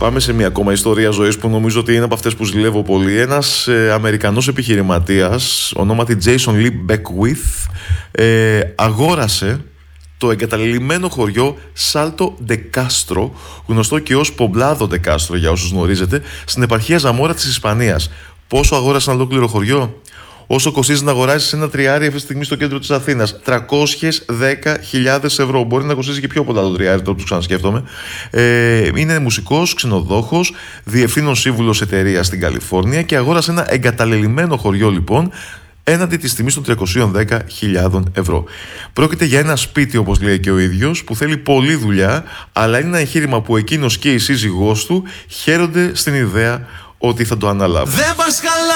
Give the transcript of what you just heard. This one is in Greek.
Πάμε σε μια ακόμα ιστορία ζωής που νομίζω ότι είναι από αυτές που ζηλεύω πολύ. Ένας Αμερικανός επιχειρηματίας, ονόματι Jason Lee Beckwith, αγόρασε το εγκαταλειμμένο χωριό Σάλτο Ντε Κάστρο, γνωστό και ως Πομπλάδο Ντε Κάστρο για όσους γνωρίζετε, στην επαρχία Ζαμόρα της Ισπανίας. Πόσο αγόρασε ένα ολόκληρο χωριό? Όσο κοστίζει να αγοράσεις ένα τριάρι αυτή τη στιγμή στο κέντρο της Αθήνας? 310.000 ευρώ. Μπορεί να κοστίζει και πιο πολλά το τριάρι, τώρα που ξανασκέφτομαι. Είναι μουσικός, ξενοδόχος, διευθύνων σύμβουλος εταιρείας στην Καλιφόρνια και αγόρασε ένα εγκαταλελειμμένο χωριό λοιπόν έναντι της τιμής των 310.000 ευρώ. Πρόκειται για ένα σπίτι, όπως λέει και ο ίδιος, που θέλει πολλή δουλειά, αλλά είναι ένα εγχείρημα που εκείνος και η σύζυγός του χαίρονται στην ιδέα ότι θα το αναλάβουν.